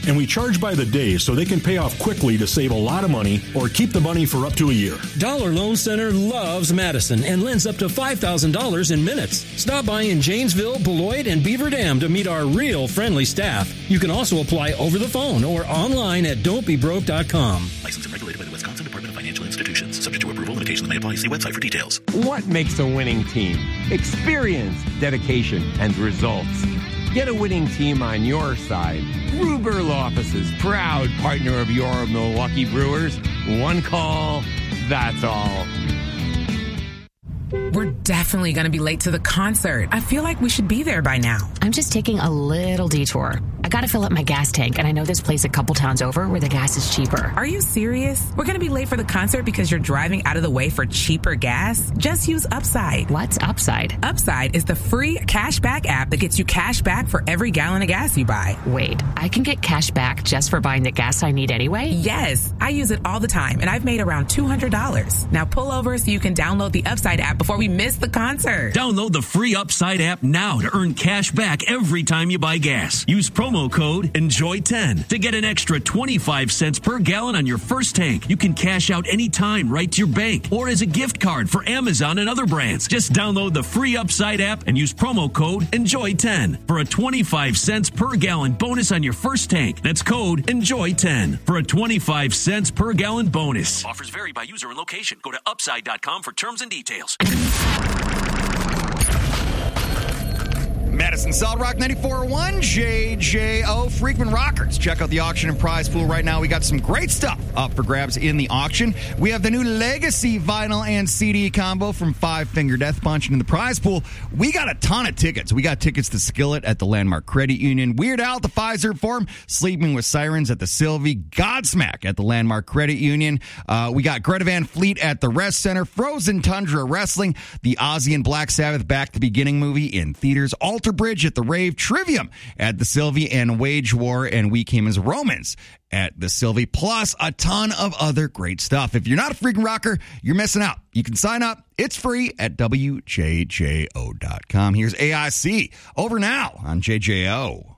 and we charge by the day so they can pay off quickly to save a lot of money or keep the money for up to a year. Dollar Loan Center loves Madison and lends up to $5,000 in minutes. Stop by in Janesville, Beloit, and Beaver Dam to meet our real friendly staff. You can also apply over the phone or online at don'tbebroke.com. Licensed and regulated by the Wisconsin Department of Financial Institutions. Subject to approval, limitations may apply. See website for details. What makes a winning team? Experience, dedication, and results. Get a winning team on your side. Ruberl Offices, proud partner of your Milwaukee Brewers. One call, that's all. We're definitely going to be late to the concert. I feel like we should be there by now. I'm just taking a little detour. I got to fill up my gas tank, and I know this place a couple towns over where the gas is cheaper. Are you serious? We're going to be late for the concert because you're driving out of the way for cheaper gas? Just use Upside. What's Upside? Upside is the free cashback app that gets you cash back for every gallon of gas you buy. Wait, I can get cash back just for buying the gas I need anyway? Yes, I use it all the time, and I've made around $200. Now pull over so you can download the Upside app before we miss the concert. Download the free Upside app now to earn cash back every time you buy gas. Use promo code ENJOY10 to get an extra 25 cents per gallon on your first tank. You can cash out anytime right to your bank or as a gift card for Amazon and other brands. Just download the free Upside app and use promo code ENJOY10 for a 25 cents per gallon bonus on your first tank. That's code ENJOY10 for a 25 cents per gallon bonus. Offers vary by user and location. Go to upside.com for terms and details. Madison Solid Rock 94.1 JJO Freakman Rockers. Check out the auction and prize pool right now. We got some great stuff up for grabs in the auction. We have the new Legacy vinyl and CD combo from Five Finger Death Punch. And in the prize pool, we got a ton of tickets. We got tickets to Skillet at the Landmark Credit Union, Weird Al at the Pfizer Forum, Sleeping with Sirens at the Sylvie, Godsmack at the Landmark Credit Union. We got Greta Van Fleet at the Rest Center, Frozen Tundra Wrestling, the Ozzy and Black Sabbath Back to Beginning movie in theaters, Alter Bridge at the Rave, Trivium at the Sylvie, and Wage War and We Came as Romans at the Sylvie, plus a ton of other great stuff. If you're not a freaking rocker, you're missing out. You can sign up. It's free at WJJO.com. Here's AIC over now on JJO.